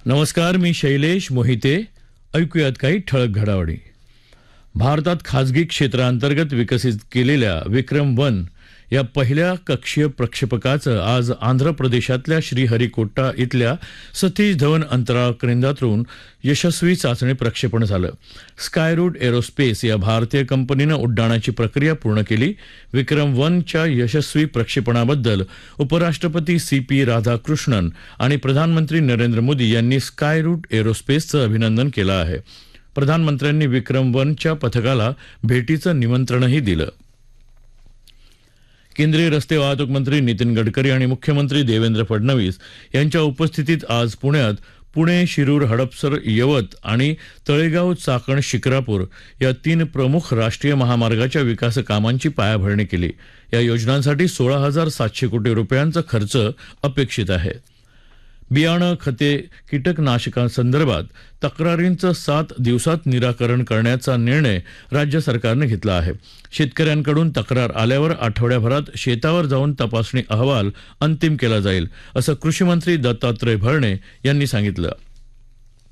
नमस्कार, मी शैलेश मोहिते. ऐकूयात काही ठळक घडामोडी. भारतात खाजगी क्षेत्रांतर्गत विकसित केलेल्या विक्रम-1 या पहिल्या कक्षीय प्रक्षेपकाचं आज आंध्र प्रदेशातल्या श्रीहरिकोटा इथल्या सतीश धवन अंतराळ केंद्रातून यशस्वी चाचणी प्रक्षेपण झालं. स्कायरूट एरोस्पेस या भारतीय कंपनीनं उड्डाणाची प्रक्रिया पूर्ण केली. विक्रम-1 च्या यशस्वी प्रक्षेपणाबद्दल उपराष्ट्रपती CP राधाकृष्णन आणि प्रधानमंत्री नरेंद्र मोदी यांनी स्कायरूट एरोस्पेसचं अभिनंदन केलं आहे. प्रधानमंत्र्यांनी विक्रम-1 च्या पथकाला भेटीचं निमंत्रणही दिलं. केंद्रीय रस्ते वाहतूक मंत्री नितीन गडकरी आणि मुख्यमंत्री देवेंद्र फडणवीस यांच्या उपस्थितीत आज पुण्यात पुणे शिरूर हडपसर यवत आणि तळेगाव चाकण शिक्रापूर या 3 प्रमुख राष्ट्रीय महामार्गाच्या विकास कामांची पायाभरणी केली. या योजनांसाठी 16,700 कोटी रुपयांचा खर्च अपेक्षित आहे. बियाणं, खते, कीटकनाशकांसंदर्भात तक्रारींचं 7 दिवसात निराकरण करण्याचा निर्णय राज्य सरकारनं घेतला आहे. शेतकऱ्यांकडून तक्रार आल्यावर आठवड्याभरात शेतावर जाऊन तपासणी अहवाल अंतिम केला जाईल, असं कृषी मंत्री दत्तात्रय भरणे यांनी सांगितलं.